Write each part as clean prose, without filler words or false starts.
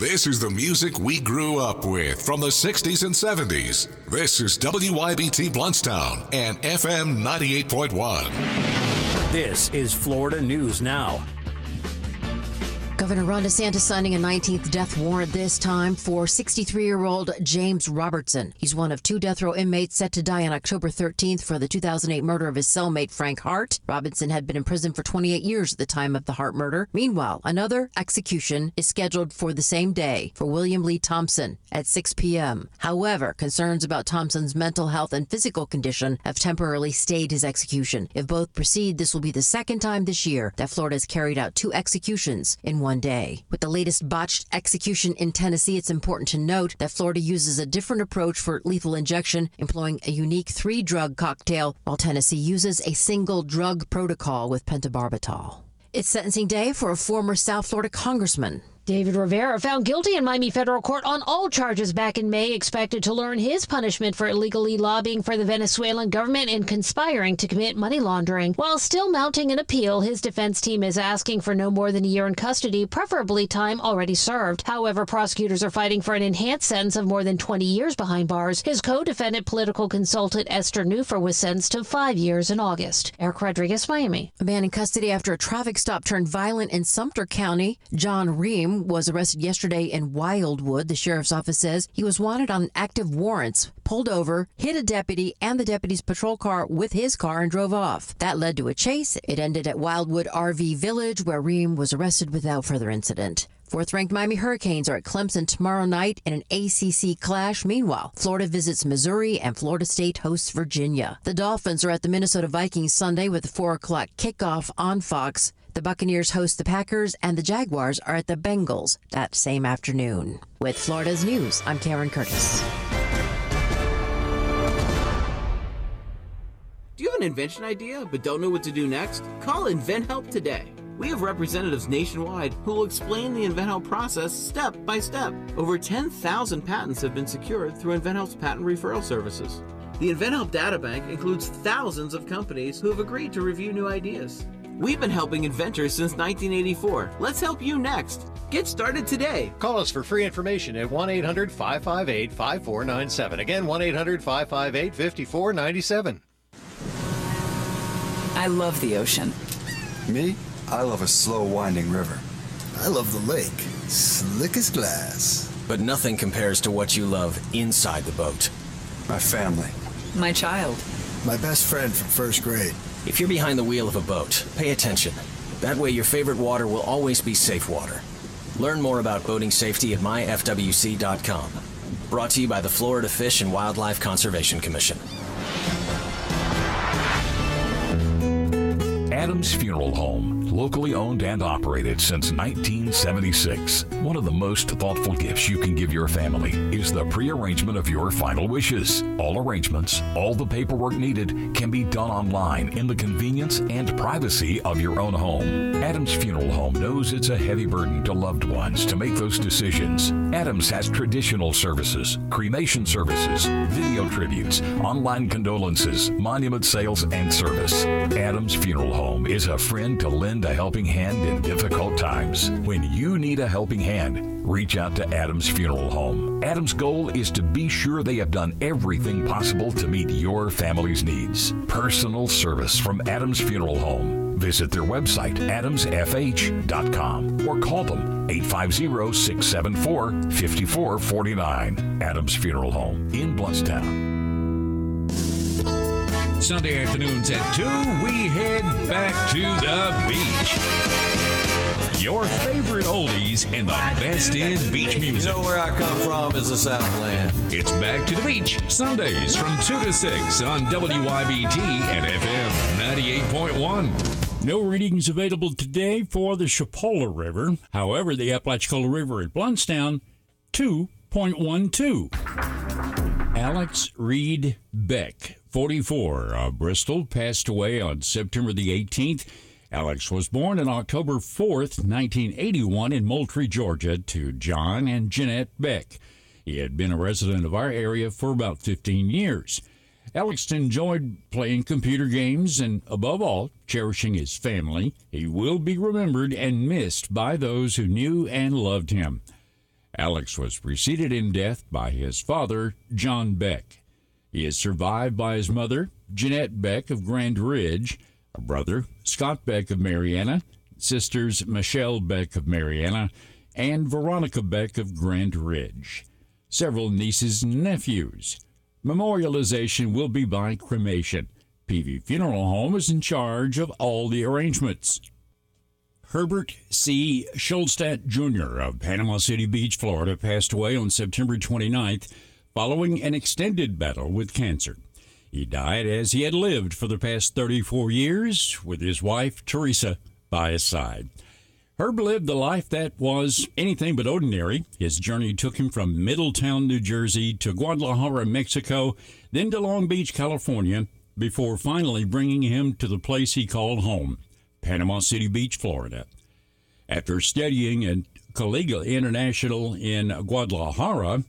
This is the music we grew up with from the 60s and 70s. This is WYBT Bluntstown and FM 98.1. This is Florida News Now. Governor Ron DeSantis signing a 19th death warrant, this time for 63-year-old James Robertson. He's one of two death row inmates set to die on October 13th for the 2008 murder of his cellmate Frank Hart. Robinson had been in prison for 28 years at the time of the Hart murder. Meanwhile, another execution is scheduled for the same day for William Lee Thompson at 6 p.m. However, concerns about Thompson's mental health and physical condition have temporarily stayed his execution. If both proceed, this will be the second time this year that Florida has carried out two executions in one day. With the latest botched execution in Tennessee, it's important to note that Florida uses a different approach for lethal injection, employing a unique 3-drug cocktail, while Tennessee uses a single drug protocol with pentobarbital. It's sentencing day for a former South Florida congressman. David Rivera, found guilty in Miami federal court on all charges back in May, expected to learn his punishment for illegally lobbying for the Venezuelan government and conspiring to commit money laundering. While still mounting an appeal, his defense team is asking for no more than a year in custody, preferably time already served. However, prosecutors are fighting for an enhanced sentence of more than 20 years behind bars. His co-defendant, political consultant Esther Neufer, was sentenced to 5 years in August. Eric Rodriguez, Miami. A man in custody after a traffic stop turned violent in Sumter County. John Ream was arrested yesterday in Wildwood. The sheriff's office says he was wanted on active warrants, pulled over, hit a deputy and the deputy's patrol car with his car and drove off. That led to a chase. It ended at Wildwood RV Village, where Ream was arrested without further incident. Fourth-ranked Miami Hurricanes are at Clemson tomorrow night in an ACC clash. Meanwhile, Florida visits Missouri and Florida State hosts Virginia. The Dolphins are at the Minnesota Vikings Sunday with a 4 o'clock kickoff on Fox. The Buccaneers host the Packers, and the Jaguars are at the Bengals that same afternoon. With Florida's News, I'm Karen Curtis. Do you have an invention idea but don't know what to do next? Call InventHelp today. We have representatives nationwide who will explain the InventHelp process step by step. Over 10,000 patents have been secured through InventHelp's patent referral services. The InventHelp databank includes thousands of companies who have agreed to review new ideas. We've been helping inventors since 1984. Let's help you next. Get started today. Call us for free information at 1-800-558-5497. Again, 1-800-558-5497. I love the ocean. Me? I love a slow winding river. I love the lake. Slick as glass. But nothing compares to what you love inside the boat. My family. My child. My best friend from first grade. If you're behind the wheel of a boat, pay attention. That way your favorite water will always be safe water. Learn more about boating safety at myfwc.com. Brought to you by the Florida Fish and Wildlife Conservation Commission. Adams Funeral Home, locally owned and operated since 1976. One of the most thoughtful gifts you can give your family is the pre-arrangement of your final wishes. All arrangements, all the paperwork needed can be done online in the convenience and privacy of your own home. Adams Funeral Home knows it's a heavy burden to loved ones to make those decisions. Adams has traditional services, cremation services, video tributes, online condolences, monument sales, and service. Adams Funeral Home is a friend to lend a helping hand in difficult times. When you need a helping hand, reach out to Adams Funeral Home. Adams' goal is to be sure they have done everything possible to meet your family's needs. Personal service from Adams Funeral Home. Visit their website, adamsfh.com, or call them 850-674-5449. Adams Funeral Home in Bluntstown. Sunday afternoons at 2, we head back to the beach. Your favorite oldies and the best in beach music. You know where I come from is the Southland. It's Back to the Beach, Sundays from 2 to 6 on WYBT and FM 98.1. No readings available today for the Chipola River. However, the Apalachicola River at Bluntstown, 2.12. Alex Reed Beck, 44, of Bristol, passed away on September the 18th. Alex was born on October 4th, 1981 in Moultrie, Georgia, to John and Jeanette Beck. He had been a resident of our area for about 15 years. Alex enjoyed playing computer games and, above all, cherishing his family. He will be remembered and missed by those who knew and loved him. Alex was preceded in death by his father, John Beck. He is survived by his mother, Jeanette Beck of Grand Ridge, a brother, Scott Beck of Marianna, sisters Michelle Beck of Marianna, and Veronica Beck of Grand Ridge. Several nieces and nephews. Memorialization will be by cremation. PV Funeral Home is in charge of all the arrangements. Herbert C. Schulstadt Jr. of Panama City Beach, Florida, passed away on September 29th following an extended battle with cancer. He died as he had lived for the past 34 years with his wife, Teresa, by his side. Herb lived a life that was anything but ordinary. His journey took him from Middletown, New Jersey, to Guadalajara, Mexico, then to Long Beach, California, before finally bringing him to the place he called home, Panama City Beach, Florida. After studying at Colegio International in Guadalajara,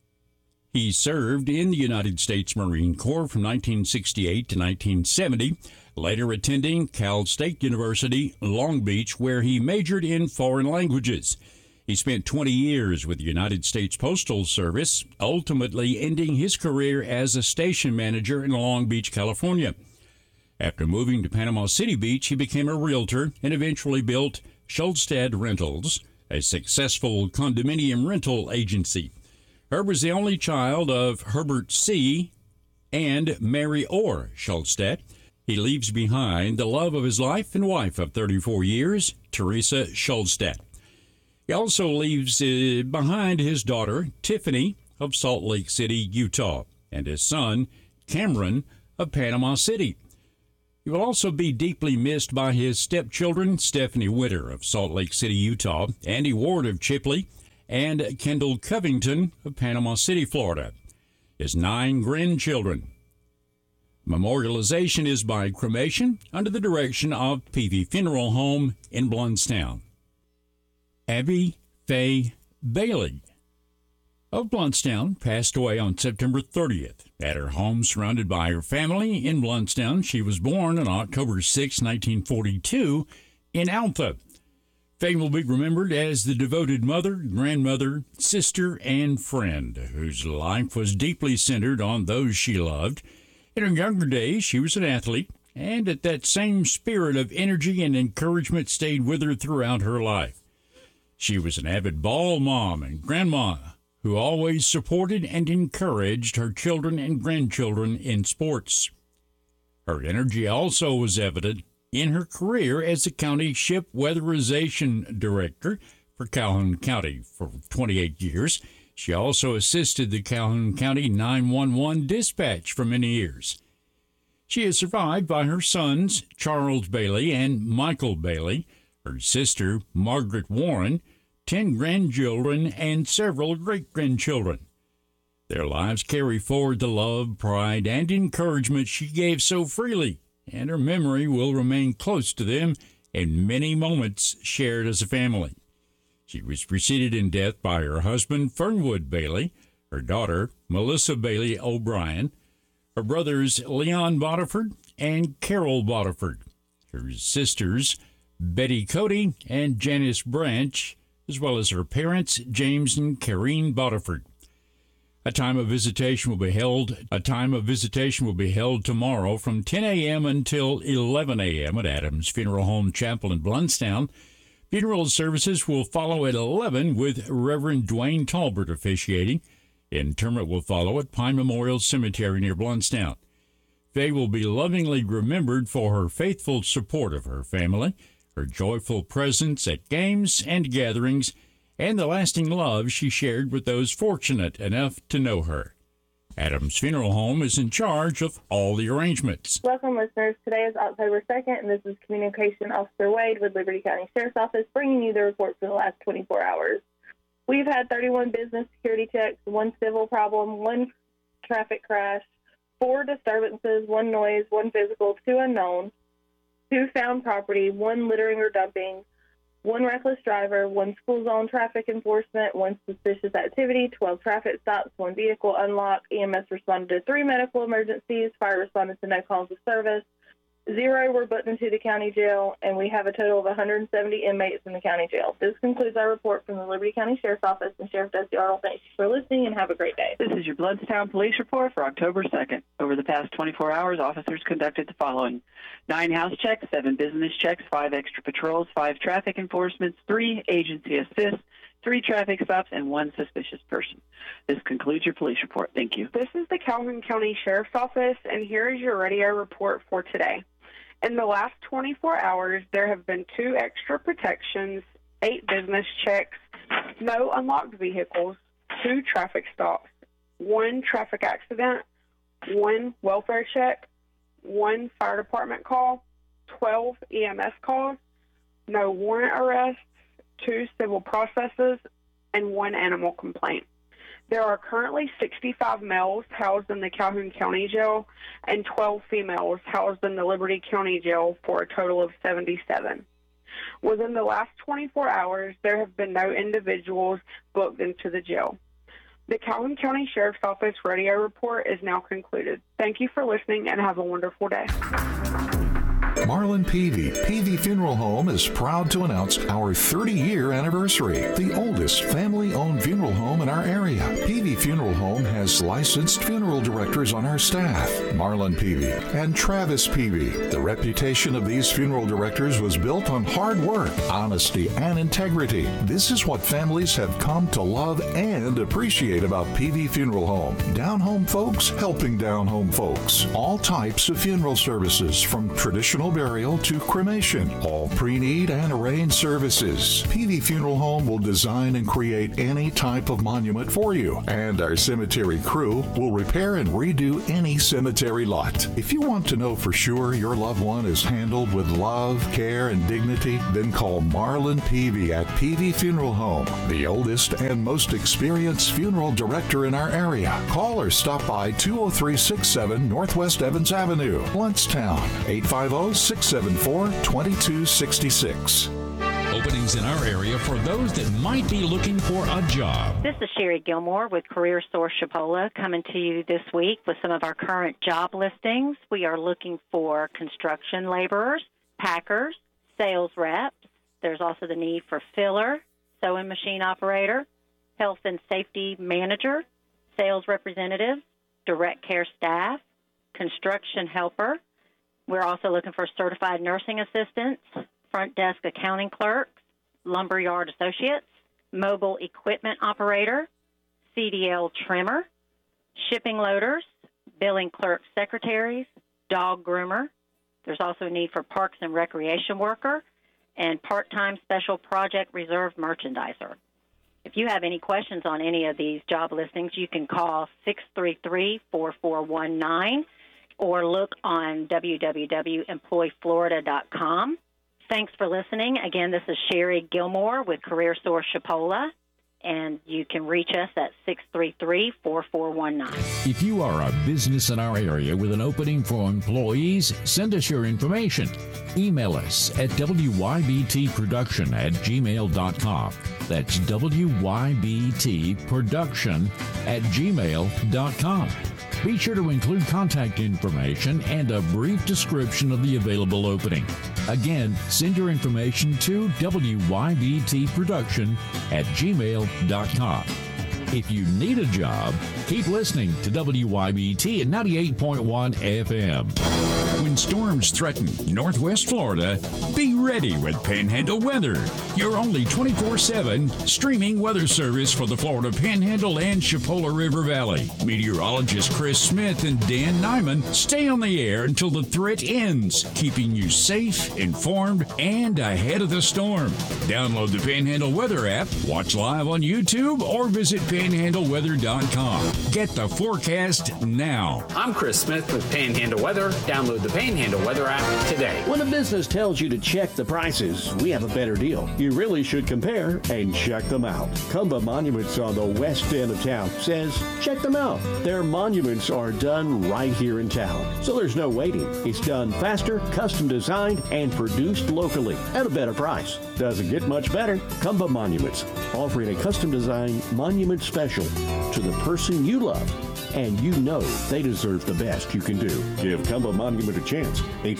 he served in the United States Marine Corps from 1968 to 1970, later attending Cal State University, Long Beach, where he majored in foreign languages. He spent 20 years with the United States Postal Service, ultimately ending his career as a station manager in Long Beach, California. After moving to Panama City Beach, he became a realtor and eventually built Schulstadt Rentals, a successful condominium rental agency. Herb was the only child of Herbert C. and Mary Orr Schulstadt. He leaves behind the love of his life and wife of 34 years, Teresa Schulstadt. He also leaves behind his daughter, Tiffany, of Salt Lake City, Utah, and his son, Cameron, of Panama City. He will also be deeply missed by his stepchildren, Stephanie Winter of Salt Lake City, Utah, Andy Ward of Chipley, and Kendall Covington of Panama City, Florida. His 9 grandchildren. Memorialization is by cremation under the direction of PV Funeral Home in Blountstown. Abby Faye Bailey of Blountstown passed away on September 30th. At her home surrounded by her family in Blountstown, she was born on October 6, 1942, in Alpha. Faye will be remembered as the devoted mother, grandmother, sister, and friend whose life was deeply centered on those she loved. In her younger days, she was an athlete, and that same spirit of energy and encouragement stayed with her throughout her life. She was an avid ball mom and grandma who always supported and encouraged her children and grandchildren in sports. Her energy also was evident in her career as the county ship weatherization director for Calhoun County for 28 years. She also assisted the Calhoun County 911 dispatch for many years. She is survived by her sons, Charles Bailey and Michael Bailey, her sister, Margaret Warren, 10 grandchildren, and several great-grandchildren. Their lives carry forward the love, pride, and encouragement she gave so freely, and her memory will remain close to them in many moments shared as a family. She was preceded in death by her husband, Fernwood Bailey, her daughter, Melissa Bailey O'Brien, her brothers, Leon Bodiford and Carol Bodiford, her sisters, Betty Cody and Janice Branch, as well as her parents, James and Karine Bodiford. A time of visitation will be held tomorrow from 10 a.m. until 11 a.m. at Adams Funeral Home Chapel in Blountstown. Funeral services will follow at 11 with Reverend Dwayne Talbert officiating. Interment will follow at Pine Memorial Cemetery near Blountstown. Faye will be lovingly remembered for her faithful support of her family, her joyful presence at games and gatherings, and the lasting love she shared with those fortunate enough to know her. Adams Funeral Home is in charge of all the arrangements. Welcome, listeners. Today is October 2nd, and this is Communication Officer Wade with Liberty County Sheriff's Office bringing you the report for the last 24 hours. We've had 31 business security checks, 1 civil problem, 1 traffic crash, 4 disturbances, 1 noise, 1 physical, 2 unknown, 2 found property, 1 littering or dumping, 1 reckless driver, 1 school zone traffic enforcement, 1 suspicious activity, 12 traffic stops, 1 vehicle unlocked. EMS responded to 3 medical emergencies. Fire responded to no calls of service. 0 were booked into the county jail, and we have a total of 170 inmates in the county jail. This concludes our report from the Liberty County Sheriff's Office, and Sheriff Dusty Arnold, thank you for listening, and have a great day. This is your Bloodstown Police Report for October 2nd. Over the past 24 hours, officers conducted the following: 9 house checks, 7 business checks, 5 extra patrols, 5 traffic enforcements, 3 agency assists, 3 traffic stops, and 1 suspicious person. This concludes your police report. Thank you. This is the Calhoun County Sheriff's Office, and here is your radio report for today. In the last 24 hours, there have been 2 extra protections, 8 business checks, no unlocked vehicles, 2 traffic stops, 1 traffic accident, 1 welfare check, 1 fire department call, 12 EMS calls, no warrant arrests, 2 civil processes, and 1 animal complaint. There are currently 65 males housed in the Calhoun County Jail and 12 females housed in the Liberty County Jail for a total of 77. Within the last 24 hours, there have been no individuals booked into the jail. The Calhoun County Sheriff's Office radio report is now concluded. Thank you for listening and have a wonderful day. Marlin Peavy Funeral Home is proud to announce our 30-year anniversary, the oldest family-owned funeral home in our area. Peavy Funeral Home has licensed funeral directors on our staff, Marlin Peavy and Travis Peavy. The reputation of these funeral directors was built on hard work, honesty, and integrity. This is what families have come to love and appreciate about Peavy Funeral Home. Down-home folks helping down-home folks. All types of funeral services, from traditional burial to cremation, all pre-need and arranged services. Peavy Funeral Home will design and create any type of monument for you, and our cemetery crew will repair and redo any cemetery lot. If you want to know for sure your loved one is handled with love, care, and dignity, then call Marlin Peavy at Peavy Funeral Home, the oldest and most experienced funeral director in our area. Call or stop by 20367 Northwest Evans Avenue, Blountstown, 850-674-2266. Openings in our area for those that might be looking for a job. This is Sherry Gilmore with Career Source Chipola coming to you this week with some of our current job listings. We are looking for construction laborers, packers, sales reps. There's also the need for filler, sewing machine operator, health and safety manager, sales representative, direct care staff, construction helper. We're also looking for certified nursing assistants, front desk accounting clerks, lumberyard associates, mobile equipment operator, CDL trimmer, shipping loaders, billing clerk secretaries, dog groomer. There's also a need for parks and recreation worker and part-time special project reserve merchandiser. If you have any questions on any of these job listings, you can call 633-4419 or look on www.employflorida.com. Thanks for listening. Again, this is Sherry Gilmore with Career Source Chipola, and you can reach us at 633-4419. If you are a business in our area with an opening for employees, send us your information. Email us at wybtproduction@gmail.com. That's wybtproduction@gmail.com. Be sure to include contact information and a brief description of the available opening. Again, send your information to wybtproduction@gmail.com. If you need a job, keep listening to WYBT at 98.1 FM. When storms threaten Northwest Florida, be ready with Panhandle Weather, your only 24/7 streaming weather service for the Florida Panhandle and Chipola River Valley. Meteorologist Chris Smith and Dan Nyman stay on the air until the threat ends, keeping you safe, informed, and ahead of the storm. Download the Panhandle Weather app, watch live on YouTube, or visit panhandleweather.com. Get the forecast now. I'm Chris Smith with Panhandle Weather. Download the Panhandle Weather app today. When a business tells you to check the prices, we have a better deal. You really should compare and check them out. Cumba Monuments on the west end of town says, check them out. Their monuments are done right here in town, so there's no waiting. It's done faster, custom designed, and produced locally at a better price. Doesn't get much better. Cumba Monuments, offering a custom designed monument special to the person you love, and you know they deserve the best you can do. Give Cumba Monument a chance.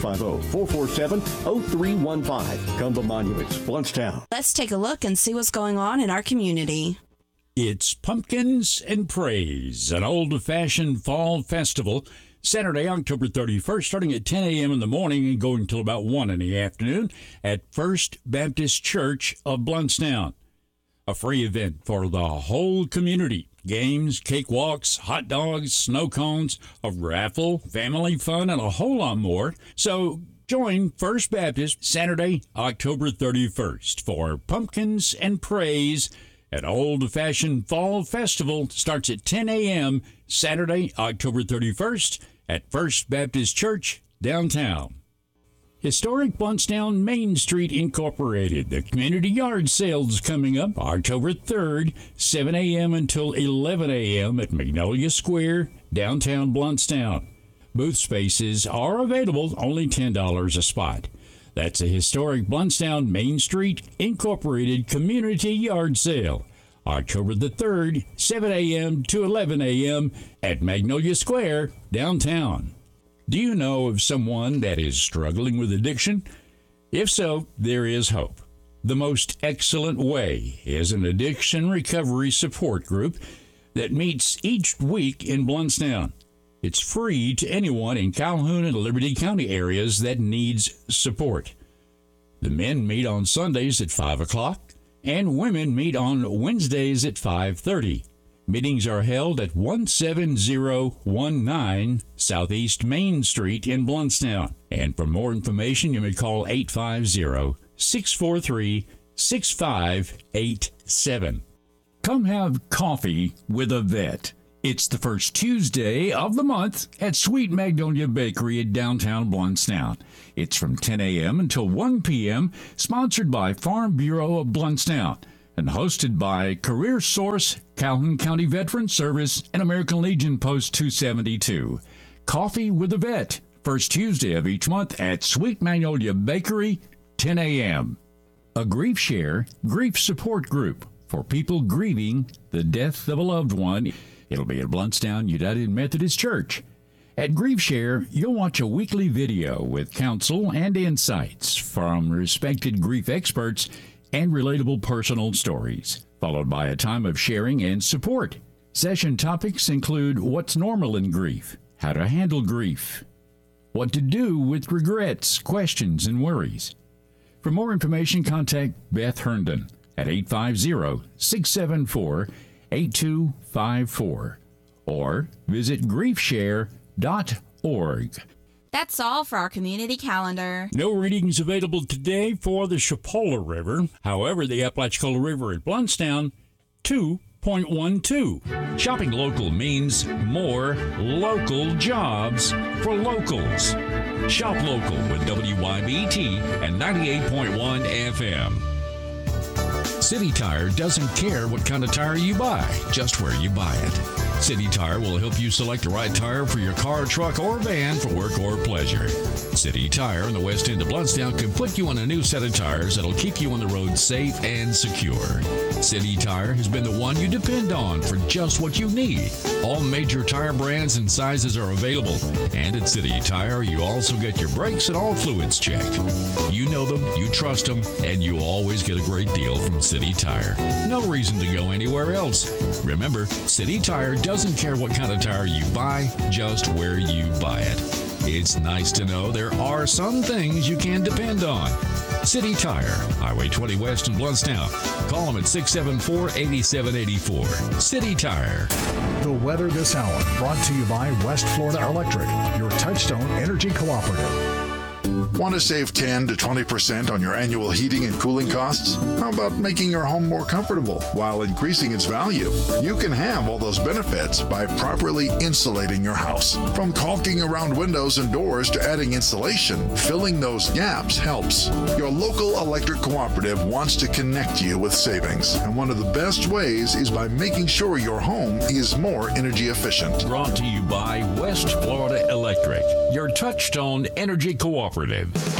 850-447-0315. Cumba Monuments, Blountstown. Let's take a look and see what's going on in our community. It's Pumpkins and Praise, an old-fashioned fall festival, Saturday, October 31st, starting at 10 a.m. in the morning and going until about 1 in the afternoon at First Baptist Church of Blountstown. A free event for the whole community. Games, cakewalks, hot dogs, snow cones, a raffle, family fun, and a whole lot more. So join First Baptist Saturday, October 31st for Pumpkins and Praise. An old-fashioned fall festival starts at 10 a.m. Saturday, October 31st at First Baptist Church, downtown. Historic Blountstown Main Street Incorporated. The community yard sale's coming up October 3rd, 7 a.m. until 11 a.m. at Magnolia Square, downtown Blountstown. Booth spaces are available, only $10 a spot. That's a historic Blountstown Main Street Incorporated Community Yard Sale, October the 3rd, 7 a.m. to 11 a.m. at Magnolia Square, downtown. Do you know of someone that is struggling with addiction? If so, there is hope. The Most Excellent Way is an addiction recovery support group that meets each week in Blountstown. It's free to anyone in Calhoun and Liberty County areas that needs support. The men meet on Sundays at 5 o'clock, and women meet on Wednesdays at 5:30. Meetings are held at 17019 Southeast Main Street in Blountstown. And for more information, you may call 850-643-6587. Come have coffee with a vet. It's the first Tuesday of the month at Sweet Magnolia Bakery at downtown Blountstown. It's from 10 a.m. until 1 p.m., sponsored by Farm Bureau of Blountstown, and hosted by Career Source, Calhoun County Veteran Service, and American Legion Post 272. Coffee with a Vet, first Tuesday of each month at Sweet Magnolia Bakery, 10 a.m. A Grief Share Grief Support Group for people grieving the death of a loved one. It'll be at Blountstown United Methodist Church. At Grief Share, you'll watch a weekly video with counsel and insights from respected grief experts and relatable personal stories, followed by a time of sharing and support. Session topics include what's normal in grief, how to handle grief, what to do with regrets, questions, and worries. For more information, contact Beth Herndon at 850-674-8254 or visit griefshare.org. That's all for our community calendar. No readings available today for the Chipola River. However, the Apalachicola River at Blountstown, 2.12. Shopping local means more local jobs for locals. Shop local with WYBT and 98.1 FM. City Tire doesn't care what kind of tire you buy, just where you buy it. City Tire will help you select the right tire for your car, truck, or van for work or pleasure. City Tire in the west end of Blountstown can put you on a new set of tires that'll keep you on the road safe and secure. City Tire has been the one you depend on for just what you need. All major tire brands and sizes are available. And at City Tire, you also get your brakes and all fluids checked. You know them, you trust them, and you always get a great deal from City Tire. No reason to go anywhere else. Remember, City Tire doesn't care what kind of tire you buy, just where you buy it. It's nice to know there are some things you can depend on. City Tire, Highway 20 West in Blountstown. Call them at 674-8784. City Tire. The weather this hour brought to you by West Florida Electric, your Touchstone Energy Cooperative. Want to save 10 to 20% on your annual heating and cooling costs? How about making your home more comfortable while increasing its value? You can have all those benefits by properly insulating your house. From caulking around windows and doors to adding insulation, filling those gaps helps. Your local electric cooperative wants to connect you with savings, and one of the best ways is by making sure your home is more energy efficient. Brought to you by West Florida Electric, your Touchstone Energy Cooperative.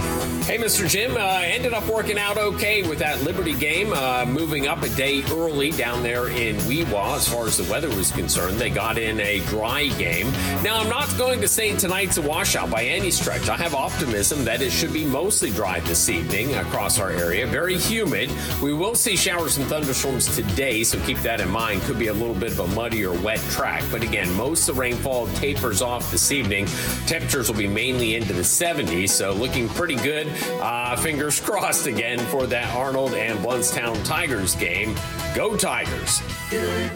Hey, Mr. Jim, ended up working out okay with that Liberty game, moving up a day early down there in Weewa as far as the weather was concerned. They got in a dry game. Now, I'm not going to say tonight's a washout by any stretch. I have optimism that it should be mostly dry this evening across our area. Very humid. We will see showers and thunderstorms today, so keep that in mind. Could be a little bit of a muddy or wet track. But again, most of the rainfall tapers off this evening. Temperatures will be mainly into the 70s, so looking pretty good. Fingers crossed again for that Arnold and Blountstown Tigers game. Go Tigers! Good